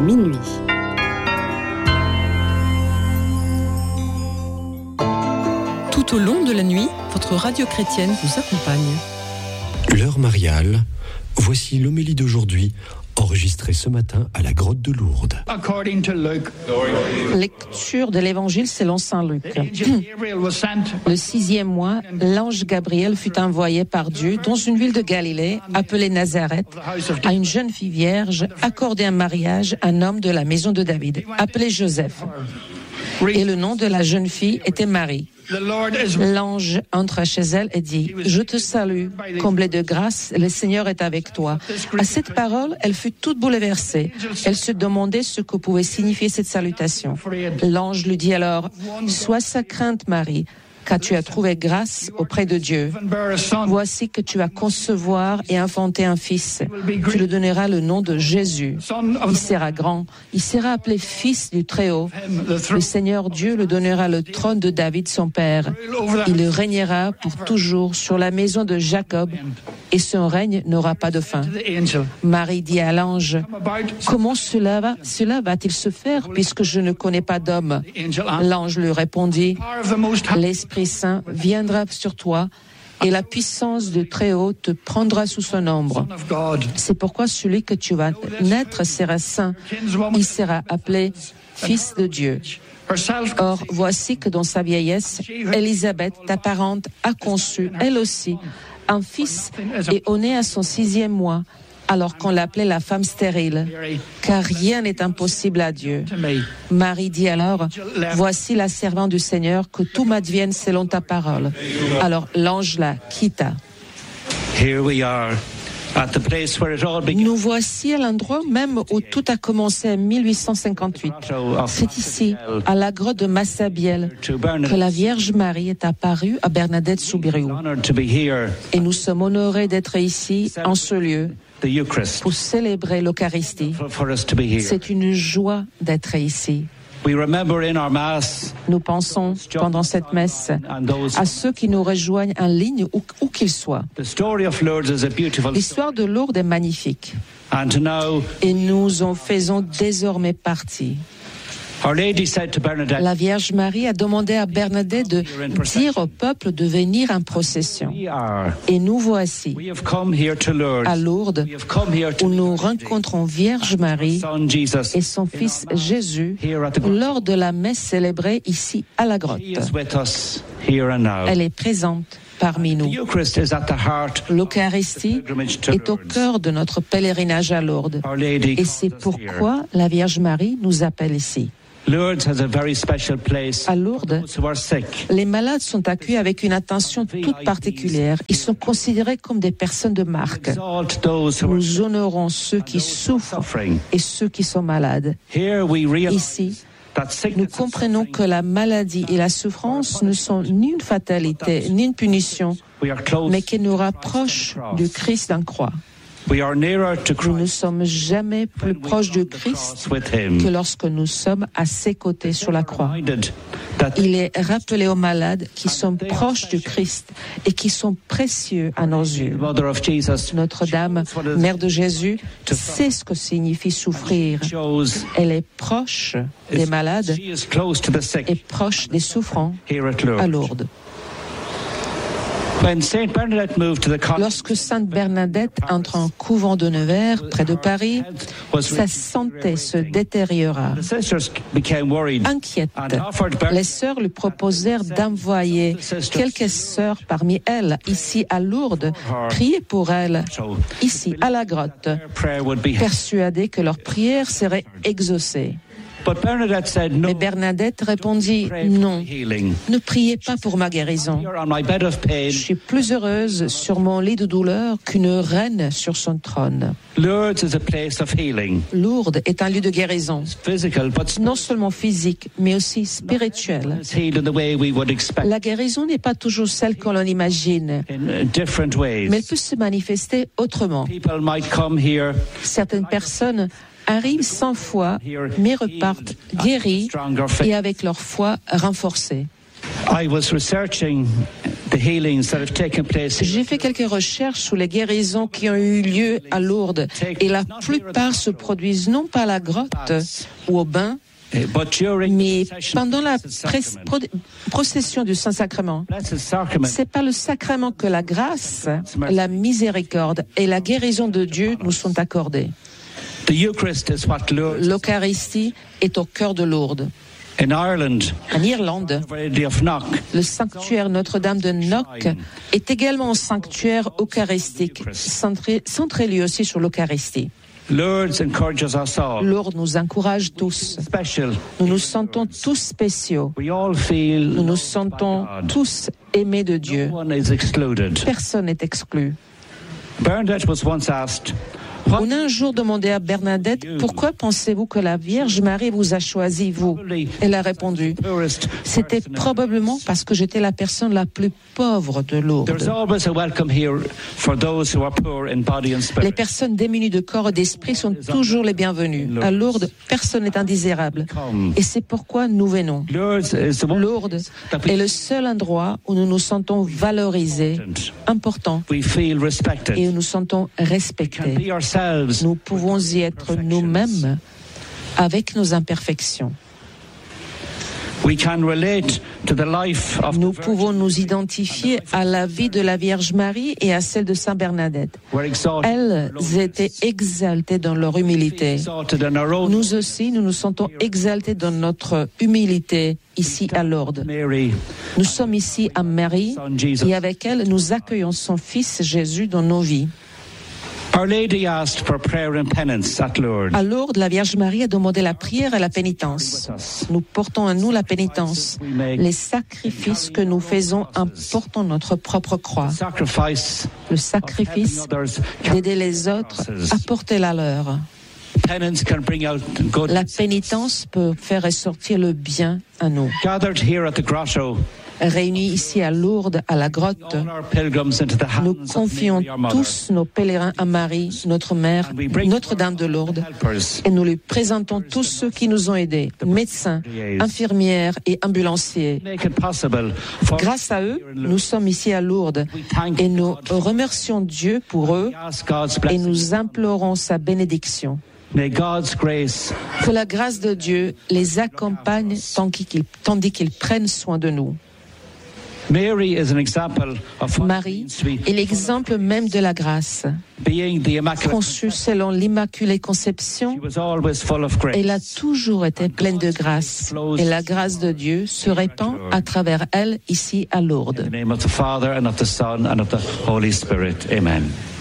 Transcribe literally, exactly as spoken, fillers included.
minuit. Tout au long de la nuit, votre radio chrétienne vous accompagne. L'heure mariale, voici l'homélie d'aujourd'hui, enregistrée ce matin à la grotte de Lourdes. Lecture de l'évangile selon saint Luc. Le sixième mois, l'ange Gabriel fut envoyé par Dieu dans une ville de Galilée, appelée Nazareth, à une jeune fille vierge, accordée en mariage à un homme de la maison de David, appelé Joseph. Et le nom de la jeune fille était Marie. L'ange entra chez elle et dit « Je te salue, comblée de grâce, le Seigneur est avec toi. » À cette parole, elle fut toute bouleversée. Elle se demandait ce que pouvait signifier cette salutation. L'ange lui dit alors « Sois sans crainte, Marie, car tu as trouvé grâce auprès de Dieu. Voici que tu vas concevoir et enfanter un fils. Tu lui donneras le nom de Jésus. Il sera grand. Il sera appelé fils du Très-Haut. Le Seigneur Dieu lui donnera le trône de David, son père. Il régnera pour toujours sur la maison de Jacob et son règne n'aura pas de fin. » Marie dit à l'ange « Comment cela va, cela va-t-il se faire puisque je ne connais pas d'homme ?» L'ange lui répondit « L'Esprit Saint viendra sur toi et la puissance du Très-Haut te prendra sous son ombre. C'est pourquoi celui que tu vas naître sera saint. Il sera appelé Fils de Dieu. Or, voici que dans sa vieillesse, Élisabeth, ta parente, a conçu, elle aussi, un fils et on est à son sixième mois, alors qu'on l'appelait la femme stérile, car rien n'est impossible à Dieu. Marie dit alors, « Voici la servante du Seigneur, que tout m'advienne selon ta parole. » Alors l'ange la quitta. Nous voici à l'endroit même où tout a commencé en mille huit cent cinquante-huit. C'est ici, à la grotte de Massabielle, que la Vierge Marie est apparue à Bernadette Soubiriou. Et nous sommes honorés d'être ici, en ce lieu, pour célébrer l'Eucharistie. C'est une joie d'être ici. Nous pensons pendant cette messe à ceux qui nous rejoignent en ligne où, où qu'ils soient. L'histoire de Lourdes est magnifique et nous en faisons désormais partie. La Vierge Marie a demandé à Bernadette de dire au peuple de venir en procession. Et nous voici à Lourdes où nous rencontrons Vierge Marie et son fils Jésus lors de la messe célébrée ici à la grotte. Elle est présente parmi nous. L'Eucharistie est au cœur de notre pèlerinage à Lourdes. Et c'est pourquoi la Vierge Marie nous appelle ici. À Lourdes, les malades sont accueillis avec une attention toute particulière. Ils sont considérés comme des personnes de marque. Nous honorons ceux qui souffrent et ceux qui sont malades. Ici, nous comprenons que la maladie et la souffrance ne sont ni une fatalité, ni une punition, mais qui nous rapprochent du Christ en croix. Nous ne sommes jamais plus proches du Christ que lorsque nous sommes à ses côtés sur la croix. Il est rappelé aux malades qui sont proches du Christ et qui sont précieux à nos yeux. Notre-Dame, Mère de Jésus, sait ce que signifie souffrir. Elle est proche des malades et proche des souffrants à Lourdes. Lorsque Sainte Bernadette entre en couvent de Nevers, près de Paris, sa santé se détériora. Inquiète, les sœurs lui proposèrent d'envoyer quelques sœurs parmi elles, ici à Lourdes, prier pour elle, ici à la grotte, persuadées que leur prière serait exaucée. Mais Bernadette répondit « Non, ne priez pas pour ma guérison. Je suis plus heureuse sur mon lit de douleur qu'une reine sur son trône. » Lourdes est un lieu de guérison, non seulement physique, mais aussi spirituelle. La guérison n'est pas toujours celle qu'on l'on imagine, mais elle peut se manifester autrement. Certaines personnes arrivent sans foi, mais repartent guéris et avec leur foi renforcée. I was researching the healings that have taken place. J'ai fait quelques recherches sur les guérisons qui ont eu lieu à Lourdes et la plupart se produisent non pas à la grotte ou au bain, mais pendant la pré- pro- procession du Saint-Sacrement. C'est par le sacrement que la grâce, la miséricorde et la guérison de Dieu nous sont accordées. L'Eucharistie est au cœur de Lourdes. In Ireland, en Irlande, le sanctuaire Notre-Dame de Knock est également un sanctuaire eucharistique, centré, centré lui aussi sur l'Eucharistie. Lourdes nous encourage tous. Nous nous sentons tous spéciaux. Nous nous sentons tous aimés de Dieu. Personne n'est exclu. Bernadette was once asked, On a un jour demandé à Bernadette, pourquoi pensez-vous que la Vierge Marie vous a choisi, vous? Elle a répondu, c'était probablement parce que j'étais la personne la plus pauvre de Lourdes. Les personnes démunies de corps et d'esprit sont toujours les bienvenues. À Lourdes, personne n'est indésirable. Et c'est pourquoi nous venons. Lourdes est le seul endroit où nous nous sentons valorisés, importants, et où nous sentons respectés. Nous pouvons y être nous-mêmes avec nos imperfections. Nous pouvons nous identifier à la vie de la Vierge Marie et à celle de Saint Bernadette. Elles étaient exaltées dans leur humilité. Nous aussi, nous nous sentons exaltés dans notre humilité ici à Lourdes. Nous sommes ici à Marie et avec elle, nous accueillons son Fils Jésus dans nos vies. Our Lady asked for prayer and penance at Lourdes. À Lourdes, la Vierge Marie a demandé la prière et la pénitence. Nous portons à nous la pénitence, les sacrifices que nous faisons en portant notre propre croix. Le sacrifice d'aider les autres à porter la leur. La pénitence peut faire ressortir le bien à nous. Réunis ici à Lourdes, à la grotte, nous confions tous nos pèlerins à Marie, notre mère, Notre-Dame de Lourdes, et nous lui présentons tous ceux qui nous ont aidés, médecins, infirmières et ambulanciers. Grâce à eux, nous sommes ici à Lourdes et nous remercions Dieu pour eux et nous implorons sa bénédiction. Que la grâce de Dieu les accompagne tandis qu'ils prennent soin de nous. Marie est l'exemple même de la grâce. Conçue selon l'Immaculée Conception, elle a toujours été pleine de grâce. Et la grâce de Dieu se répand à travers elle ici à Lourdes. In the name of the Father and of the Son and of the Holy Spirit. Amen.